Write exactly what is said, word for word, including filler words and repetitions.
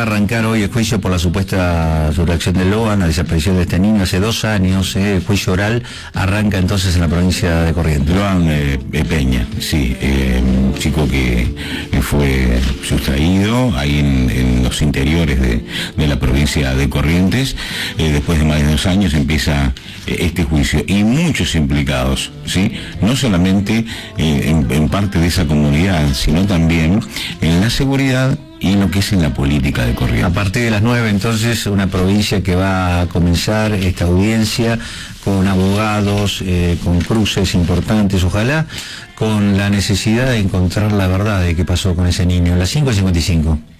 arrancar hoy el juicio por la supuesta sustracción del Logan, la desaparición de este niño hace dos años. Eh, el juicio oral arranca entonces en la provincia de Corrientes. Logan eh, Peña, sí, eh, un chico que eh, fue sustraído ahí en, en los interiores de, de la provincia de Corrientes. Eh, después de más de dos años empieza eh, este juicio y muchos implicados, ¿sí? No solamente eh, en, en parte de esa comunidad, sino también en la seguridad y lo que es en la política de Corrientes. A partir de las nueve, entonces, una provincia que va a comenzar esta audiencia con abogados, eh, con cruces importantes, ojalá, con la necesidad de encontrar la verdad de qué pasó con ese niño. Las cinco y cincuenta y cinco.